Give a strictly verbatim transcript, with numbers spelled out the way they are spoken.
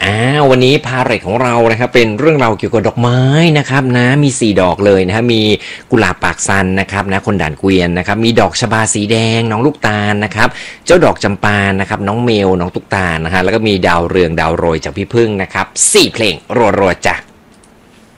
อ้าววันนี้พาเหรดของเรานะครับเป็นเรื่องราวเกี่ยวกับดอกไม้นะครับนะมีสี่ดอกเลยนะฮะมีกุหลาบปากซันนะครับนะคนด่านเกวียนนะครับมีดอกชบาสีแดงน้องลูกตาลนะครับเจ้าดอกจำปานะครับน้องเมลน้องตุ๊กตานะฮะแล้วก็มีดาวเรืองดาวโรยจากพี่พึ่งนะครับสี่เพลงรัวๆจ้ะ